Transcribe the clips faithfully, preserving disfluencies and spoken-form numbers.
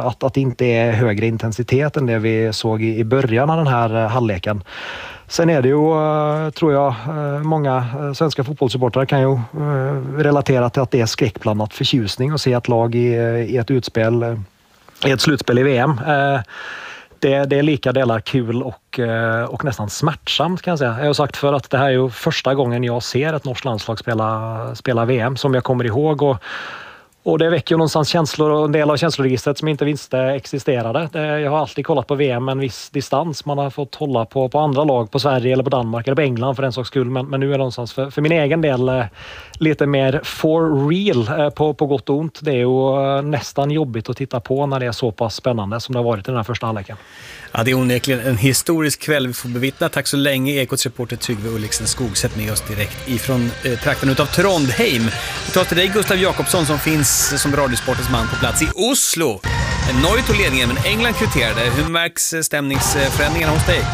att, att det inte är högre intensitet än det vi såg i, i början av den här halvleken. Sen är det ju, tror jag, många svenska fotbollssupportrar kan ju relatera till att det är skräckblandat förtjusning att se ett lag i, i ett utspel, i ett slutspel i V M. Det, det är lika delar kul och, och nästan smärtsamt, kan jag säga. Jag har sagt för att det här är ju första gången jag ser ett norskt landslag spela, spela V M som jag kommer ihåg, och Och det väcker ju någonstans känslor och en del av känsloregistret som inte visste existerade. Det, jag har alltid kollat på V M med en viss distans. Man har fått hålla på, på andra lag, på Sverige eller på Danmark eller på England för en sak skull. Men, men nu är det någonstans för, för min egen del eh, lite mer for real eh, på, på gott och ont. Det är ju eh, nästan jobbigt att titta på när det är så pass spännande som det har varit i den här första halvleken. Ja, det är onekligen en historisk kväll vi får bevittna. Tack så länge, Ekots reporter Tryggve Ulliksen Skogsätt med oss direkt ifrån eh, trakten utav Trondheim. Vi tar till dig Gustav Jakobsson som finns som radiosportens man på plats i Oslo. Norge tog ledningen men England kvitterade. Hur märks stämningsförändringarna hos dig?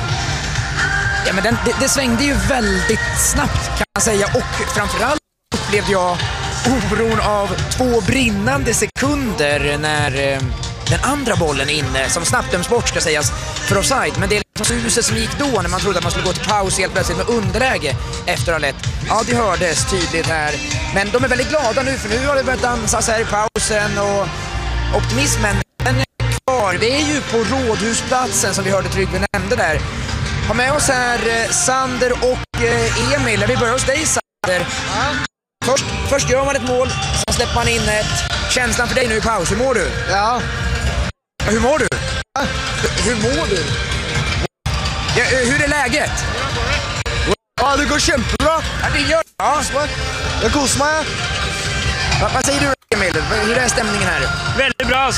Ja, men den, det, det svängde ju väldigt snabbt kan man säga, och framförallt upplevde jag oron av två brinnande sekunder när eh, den andra bollen inne, som snabbt döms bort ska sägas för offside, men det är liksom huset som gick då när man trodde att man skulle gå till paus helt plötsligt med underläge efter att ha lett. Ja, det hördes tydligt här, men de är väldigt glada nu för nu har det börjat dansas här i pausen och optimismen den är kvar. Vi är ju på Rådhusplatsen som vi hörde Tryggve nämnde där. Ha med oss här eh, Sander och eh, Emil. Vi börjar hos dig, Sander. Först, först gör man ett mål, sen släpper man in ett. Känslan för dig nu i paus, hur mår du? Ja. Hur mår du? Ja. Hur mår du? Ja, hur är läget? Ja, det går kämpebra. Ja, det gör ja. Jag kosar mig. Va, vad säger du, Emil? Hur är stämningen här? Väldigt bra.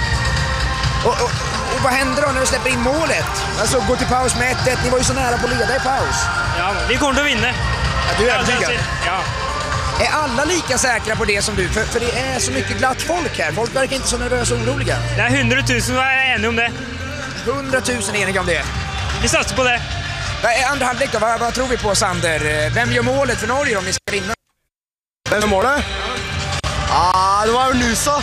Och, och, och vad händer då när du släpper in målet? Alltså, gå till paus med ett ett. Ni var ju så nära på att leda i paus. Ja, vi kommer att vinna. Ja, du är övertygad? Ja. Är alla lika säkra på det som du? För, för det är så mycket glatt folk här. Folk verkar inte så nervösa och oroliga. Det är hundratusen som är eniga om det. Hundratusen är eniga om det. Vi satsar på det. Andra halvlek då, vad, vad tror vi på, Sander? Vem gör målet för Norge om ni ska vinna? Vem gör målet? Ja, ah, det var väl Nusa.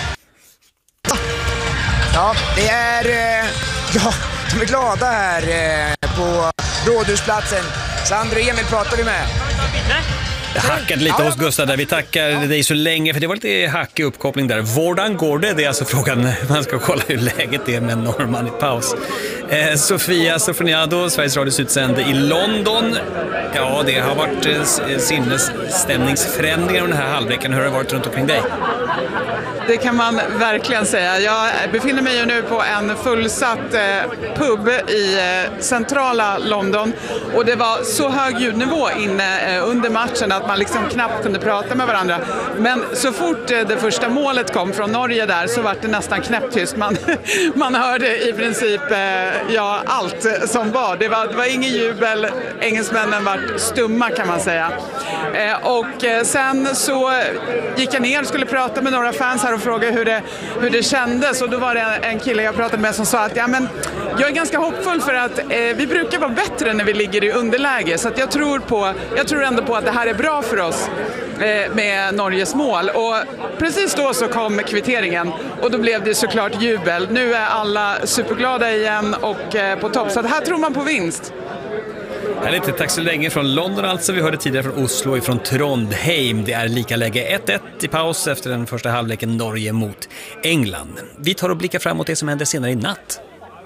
Ja, det är... Eh, ja, de är glada här eh, på Rådhusplatsen. Sander och Emil pratar vi med. Det hackat lite hos Gustav där. Vi tackar ja. dig så länge för det var lite hackig uppkoppling där. Vårdan går det? Det är alltså frågan. Man ska kolla hur läget är med norrman i paus. Eh, Sofia Sofoniado, Sveriges Radios utsände i London. Ja, det har varit eh, sinnesstämningsförändringar under den här halvleken. Hur har det varit runt omkring dig? Det kan man verkligen säga. Jag befinner mig ju nu på en fullsatt eh, pub i eh, centrala London och det var så hög ljudnivå inne eh, under matchen att man liksom knappt kunde prata med varandra. Men så fort eh, det första målet kom från Norge där så var det nästan knäpptyst. Man, man hörde i princip eh, ja, allt som var. Det var, det var ingen jubel. Engelsmännen var stumma kan man säga. Eh, och eh, sen så gick jag ner och skulle prata med några fans här och fråga hur det, hur det kändes, och då var det en kille jag pratade med som sa att ja, men jag är ganska hoppfull för att eh, vi brukar vara bättre när vi ligger i underläge, så att jag tror på, jag tror ändå på att det här är bra för oss eh, med Norges mål. Och precis då så kom kvitteringen och då blev det såklart jubel. Nu är alla superglada igen och eh, på topp, så att här tror man på vinst. Lite tack så länge från London alltså. Vi hörde tidigare från Oslo ifrån Trondheim. Det är lika läge ett ett i paus efter den första halvleken Norge mot England. Vi tar och blickar fram mot det som händer senare i natt.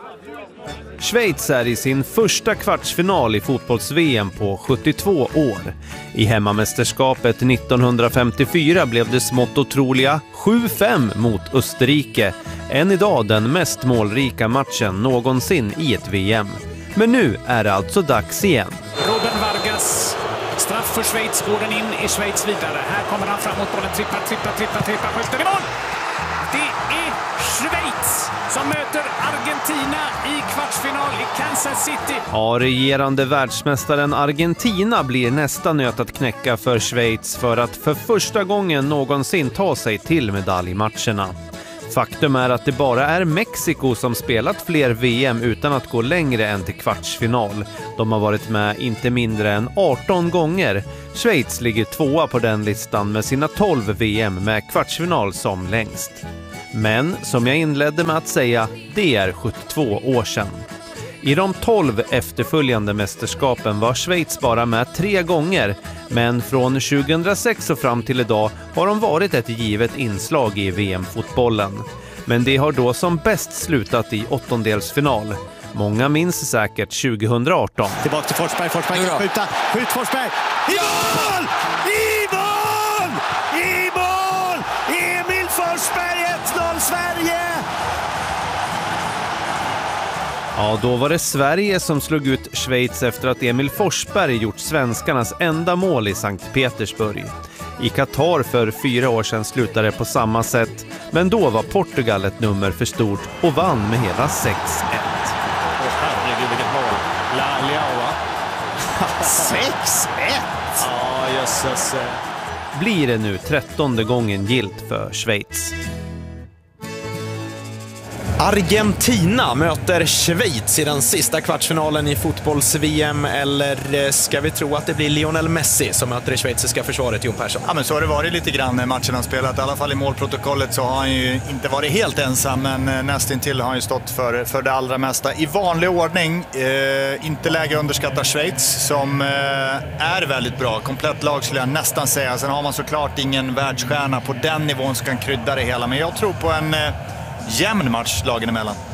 Schweiz är i sin första kvartsfinal i fotbolls-V M på sjuttiotvå år. I hemmamästerskapet nittonhundrafemtiofyra blev det smått otroliga sju fem mot Österrike. Än idag den mest målrika matchen någonsin i ett V M. Men nu är det alltså dags igen. Robin Vargas, straff för Schweiz, går den in i Schweiz vidare. Här kommer han framåt, bollen trippar, trippar, trippar, trippar, skjuter i mål! Det är Schweiz som möter Argentina i kvartsfinal i Kansas City. Ja, regerande världsmästaren Argentina blir nästa nöt att knäcka för Schweiz för att för första gången någonsin ta sig till medaljmatcherna. Faktum är att det bara är Mexiko som spelat fler V M utan att gå längre än till kvartsfinal. De har varit med inte mindre än arton gånger. Schweiz ligger tvåa på den listan med sina tolv V M med kvartsfinal som längst. Men som jag inledde med att säga, det är sjuttiotvå år sedan. I de tolv efterföljande mästerskapen var Schweiz bara med tre gånger, men från tjugohundrasex och fram till idag har de varit ett givet inslag i V M-fotbollen. Men det har då som bäst slutat i åttondelsfinal. Många minns säkert tjugohundraarton. Tillbaka till Forsberg, Forsberg kan skjuta. Skjut Forsberg! I mål! I mål! I mål! Emil Forsberg, ett noll Sverige! Ja, då var det Sverige som slog ut Schweiz efter att Emil Forsberg gjort svenskarnas enda mål i Sankt Petersburg. I Qatar för fyra år sedan slutade det på samma sätt, men då var Portugal ett nummer för stort och vann med hela sex ett. Åh herregud, vilket mål. La Leao. sex ett! Ja, jösses. Blir det nu trettonde gången gilt för Schweiz. Argentina möter Schweiz i den sista kvartsfinalen i fotbolls-V M, eller ska vi tro att det blir Lionel Messi som möter det schweiziska försvaret, Jon Persson? Ja, men så har det varit lite grann när matchen har spelat. I alla fall i målprotokollet så har han ju inte varit helt ensam, men nästintill har han ju stått för, för det allra mesta. I vanlig ordning, eh, inte läge att underskatta Schweiz som eh, är väldigt bra. Komplett lag skulle jag nästan säga. Sen har man såklart ingen världsstjärna på den nivån som kan krydda det hela, men jag tror på en eh, jämn match lagen emellan.